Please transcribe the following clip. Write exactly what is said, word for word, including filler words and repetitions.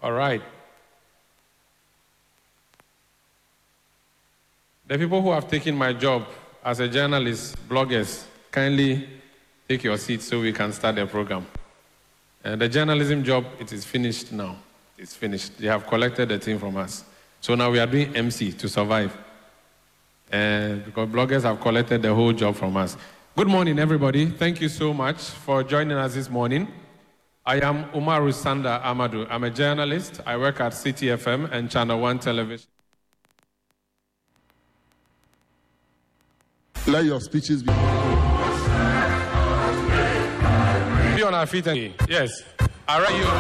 All right. The people who have taken my job as a journalist, bloggers, kindly take your seats so we can start the program. And the journalism job, it is finished now. It's finished. They have collected the thing from us. So now we are doing M C to survive. And because bloggers have collected the whole job from us. Good morning, everybody. Thank you so much for joining us this morning. I am Umaru Sanda Amadou. I'm a journalist. I work at City F M and Channel One Television. Let your speeches be. Be on our feet. And yes. All right, you.